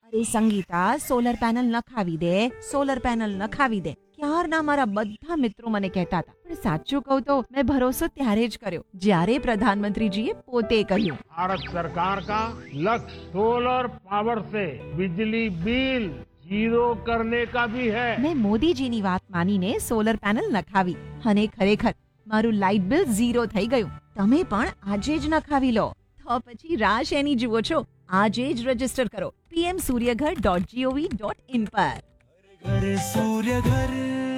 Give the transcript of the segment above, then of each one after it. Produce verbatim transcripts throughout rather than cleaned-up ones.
અરે Sangeeta, solar panel નખાવી દે, solar panel નખાવી દે. ક્યારના મારા બધા મિત્રો મને કહેતા હતા, પણ સાચું કહું તો મેં ભરોસો ત્યારે જ કર્યો જ્યારે પ્રધાનમંત્રીજીએ પોતે કહ્યું. भारत सरकार का लक्ष्य सोलर पावर से बिजली बिल जीरो करने का भी है। મેં મોદીજીની વાત માનીને સોલર પેનલ નખાવી અને ખરેખર મારું લાઇટ બિલ ઝીરો થઈ ગયું. તમે પણ આજે જ નખાવી લો. તો પછી રાહ શેની જુઓ છો? આજે જ રજીસ્ટર કરો PM Suryaghar dot GOV dot in પર. घर सूर्य घर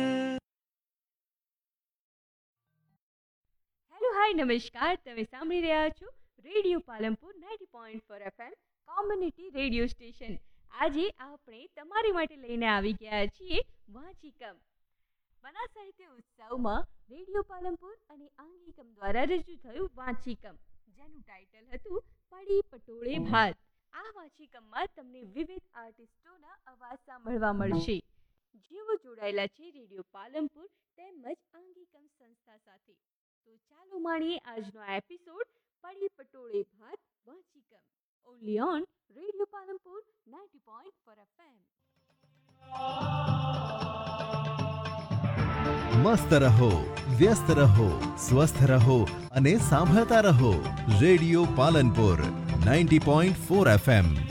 હેલો હાય નમસ્કાર, તમે સાંભળી રહ્યા છો radio Palanpur ninety point four FM community radio station. આજે આપણે તમારી માટે લઈને આવી ગયા છીએ વાંચીકમ. બનાસ સાહિત્ય ઉત્સવમાં રેડિયો પાલનપુર અને આંગીકમ દ્વારા રજૂ થયું વાંચીકમ, જેનું ટાઇટલ હતું પડી પટોળે ભાત. આ વાંચીકમમાં તમને વિવિધ આર્ટિસ્ટોના અવાજ સાંભળવા મળશે, જેઓ જોડાયેલા છે રેડિયો પાલનપુર તેમજ આંગીકમ સંસ્થા સાથે. તો ચાલો માણીએ આજનો આ એપિસોડ પડી પટોળે ભાત વાંચીકમ, only on radio Palanpur ninety point four FM. મસ્ત રહો, વ્યસ્ત રહો, સ્વસ્થ રહો અને સાંભળતા રહો radio Palanpur ninety point four FM.